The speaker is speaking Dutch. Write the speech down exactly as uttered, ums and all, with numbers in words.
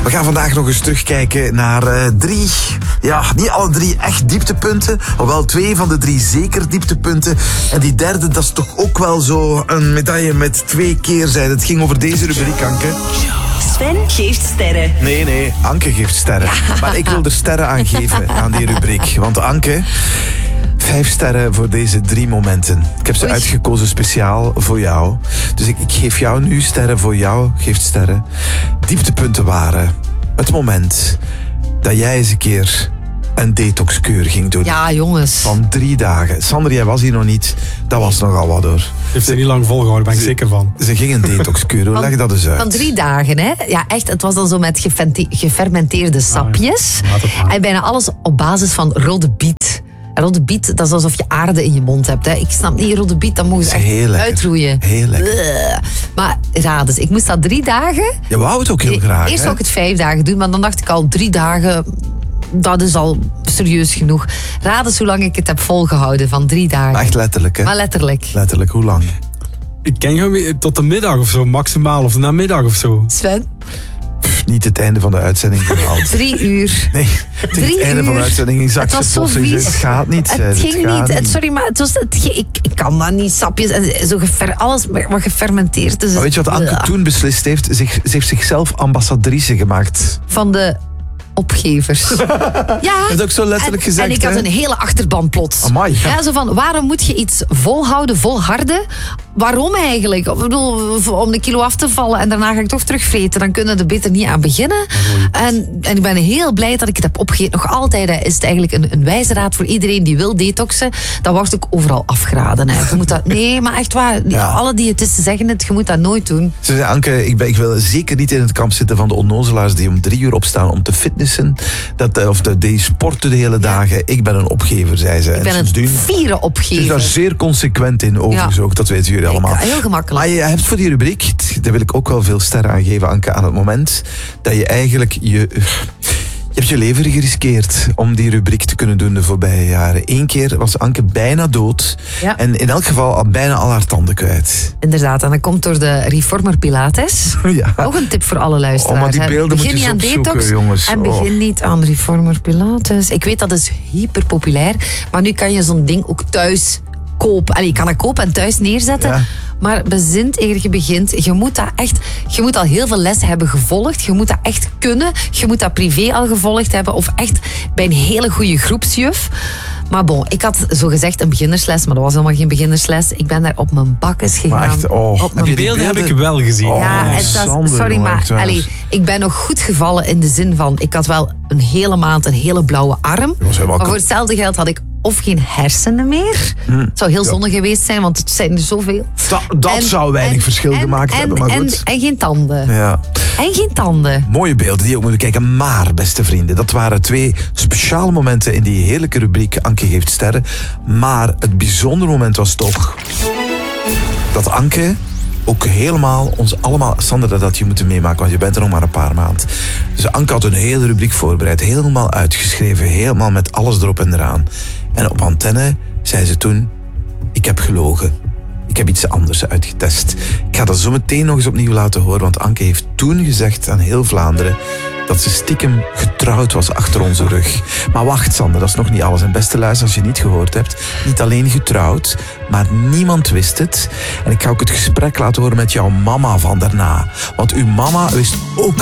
We gaan vandaag nog eens terugkijken naar uh, drie, ja, niet alle drie echt dieptepunten, hoewel twee van de drie zeker dieptepunten. En die derde, dat is toch ook wel zo een medaille met twee keerzijden. Het ging over deze rubriek, Anke. Sven geeft sterren. Nee, nee, Anke geeft sterren. Ja. Maar ik wil er sterren aan geven, aan die rubriek. Want Anke, vijf sterren voor deze drie momenten. Ik heb ze Oei. uitgekozen speciaal voor jou. Dus ik, ik geef jou nu sterren, voor jou geeft sterren. Dieptepunten waren het moment dat jij eens een keer een detoxkuur ging doen. Ja, jongens. Van drie dagen. Sander, jij was hier nog niet. Dat was nogal wat, hoor. Heeft ze niet lang volgehouden, ben ik ze, zeker van. Ze ging een detoxkuur doen. Leg dat eens uit. Van drie dagen, hè. Ja, echt. Het was dan zo met gefermenteerde sapjes. Ah, ja. En bijna alles op basis van rode biet. Rode biet, dat is alsof je aarde in je mond hebt. Hè. Ik snap niet, rode biet, dat mogen ze echt uitroeien. Heel lekker. Bleh. Maar raad eens, ik moest dat drie dagen... Je wou het ook heel graag, Eerst hè? zou ik het vijf dagen doen, maar dan dacht ik al drie dagen... Dat is al serieus genoeg. Raad eens hoe lang ik het heb volgehouden, van drie dagen. Maar echt letterlijk, hè? Maar letterlijk. Letterlijk, hoe lang? Ik ken je tot de middag of zo, maximaal. Of de namiddag of zo. Sven? Pff, niet het einde van de uitzending gehaald. Drie uur. Nee, Drie het einde uur. van de uitzending. Ik zag Het was zo vies. Het gaat niet. Het het ging gaat niet. Het, sorry, maar het was, het, ik, ik kan dat niet. Sapjes en zo gefer, alles wat gefermenteerd is. Maar weet je wat Anke Ja. toen beslist heeft? Zich, ze heeft zichzelf ambassadrice gemaakt. Van de opgevers. Ja. Dat is ook zo letterlijk en, gezegd. En ik had hè? een hele achterban plots. Amai, ja. Ja, zo van, waarom moet je iets volhouden, volharden? Waarom eigenlijk? Ik bedoel, om de kilo af te vallen en daarna ga ik toch terugvreten. Dan kunnen we er beter niet aan beginnen. En, en ik ben heel blij dat ik het heb opgegeten. Nog altijd hè, is het eigenlijk een, een wijze raad voor iedereen die wil detoxen. Dat wordt ook overal afgeraden. Hè. Je moet dat, nee, maar echt waar. Ja. Alle diëtisten zeggen het, je moet dat nooit doen. Ze zei, Anke, ik, ben, ik wil zeker niet in het kamp zitten van de onnozelaars die om drie uur opstaan om te fitnessen. Dat, of de, die sporten de hele dagen. Ik ben een opgever, zei ze. Ik ben en een sindsdien, vieren ze opgever. is daar zeer consequent in, overigens Ja. ook. Dat weten jullie allemaal. Ik- heel gemakkelijk. Maar je hebt voor die rubriek, daar wil ik ook wel veel sterren aan geven, Anke, aan het moment dat je eigenlijk je... Je hebt je leven geriskeerd om die rubriek te kunnen doen de voorbije jaren. Eén keer was Anke bijna dood. Ja. En in elk geval al bijna al haar tanden kwijt. Inderdaad, en dat komt door de Reformer Pilates. Ja. Ook een tip voor alle luisteraars. Oh, maar die hè. beelden begin moet je niet eens aan opzoeken, detox jongens. en begin Oh. niet aan Reformer Pilates. Ik weet dat is hyper populair, maar nu kan je zo'n ding ook thuis kopen. Allee, je kan dat kopen en thuis neerzetten. Ja. Maar bezint eer je begint. Je moet dat echt, je moet al heel veel lessen hebben gevolgd. Je moet dat echt kunnen. Je moet dat privé al gevolgd hebben. Of echt bij een hele goede groepsjuf. Maar bon, ik had zogezegd een beginnersles, maar dat was helemaal geen beginnersles. Ik ben daar op mijn bakkes gegaan. Maar echt, oh. Op Heb mijn je die Beelden heb beelden? ik wel gezien. Oh. ja, het was, Sander, sorry, jongen, maar echt waar. allee, ik ben nog goed gevallen in de zin van... Ik had wel een hele maand een hele blauwe arm. was helemaal Maar kop- voor hetzelfde geld had ik of geen hersenen meer. Het zou heel zonde geweest zijn, want het zijn er zoveel. Dat, dat En- zou weinig en- verschil en- gemaakt en- hebben, maar en, goed. En geen tanden. Ja. En geen tanden. Mooie beelden die je ook moeten kijken. Maar, beste vrienden, dat waren twee speciale momenten in die heerlijke rubriek Anke geeft sterren. Maar het bijzondere moment was toch dat Anke ook helemaal ons allemaal... Sander, dat had je moeten meemaken, want je bent er nog maar een paar maanden. Dus Anke had een hele rubriek voorbereid. Helemaal uitgeschreven. Helemaal met alles erop en eraan. En op antenne zei ze toen... Ik heb gelogen. Ik heb iets anders uitgetest. Ik ga dat zo meteen nog eens opnieuw laten horen, want Anke heeft toen gezegd aan heel Vlaanderen dat ze stiekem getrouwd was achter onze rug. Maar wacht, Sander, dat is nog niet alles. En beste luister, als je niet gehoord hebt, niet alleen getrouwd, maar niemand wist het. En ik ga ook het gesprek laten horen met jouw mama van daarna. Want uw mama wist ook